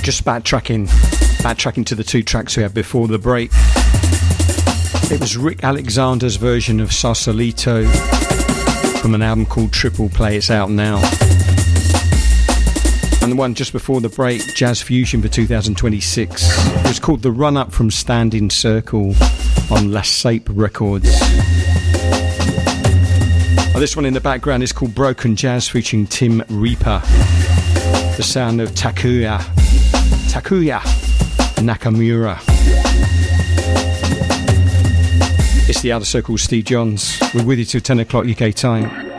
Just backtracking to the 2 tracks we had before the break. It was Rick Alexander's version of Sausalito from an album called Triple Play. It's out now. And the one just before the break, Jazz Fusion for 2026. It was called The Run Up from Standing Circle on La Sape Records. This one in the background is called Broken Jazz featuring Tim Reaper. The sound of Takuya Nakamura. It's the Outer Circle, Steve Johns. We're with you till 10 o'clock UK time.